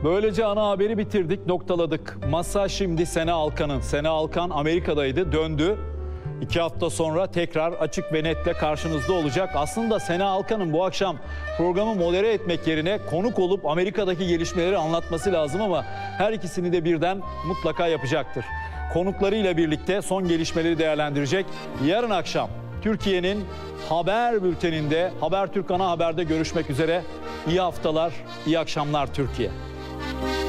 Böylece ana haberi bitirdik, noktaladık. Masa şimdi Sena Alkan'ın. Sena Alkan Amerika'daydı, döndü. 2 hafta sonra tekrar Açık ve Net'le karşınızda olacak. Aslında Sena Alkan'ın bu akşam programı modere etmek yerine konuk olup Amerika'daki gelişmeleri anlatması lazım ama her ikisini de birden mutlaka yapacaktır. Konuklarıyla birlikte son gelişmeleri değerlendirecek. Yarın akşam Türkiye'nin haber bülteninde, Habertürk Ana Haber'de görüşmek üzere. İyi haftalar, iyi akşamlar Türkiye.